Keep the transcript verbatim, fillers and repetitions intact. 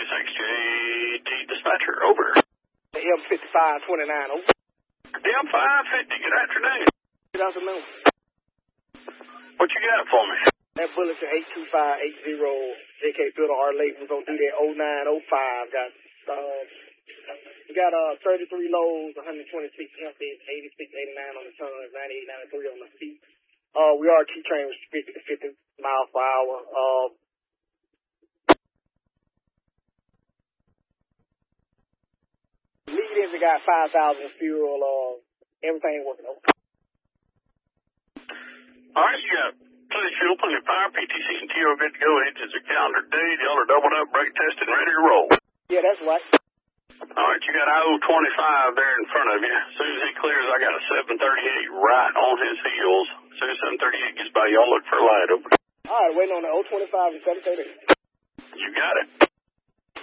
twenty-six J T dispatcher, over. M fifty-five twenty-nine, over. M five fifty, good afternoon. Good afternoon. What you got for me? That Bulletin eight two five eight zero, J K Builder R Lake was gonna do that oh nine oh five. Got uh, we got uh thirty-three loads, one hundred twenty-six empties, eighty-six, eighty-nine on the tons, ninety-eight, ninety-three on the feet. Uh, we are key train restricted to fifty miles per hour. Uh, lead engine got five thousand fuel. Uh, everything working okay. All right, you got plenty of fuel, plenty of power, P T C and T O good to go. Engines are calendar date. Y'all are doubled up, brake tested, ready to roll. Yeah, that's right. All right, you got I O twenty-five there in front of you. As soon as he clears, I got a seven thirty-eight right on his heels. As soon as seven thirty-eight gets by, y'all look for a light, over. All right, waiting on the oh twenty-five and seven thirty-eight.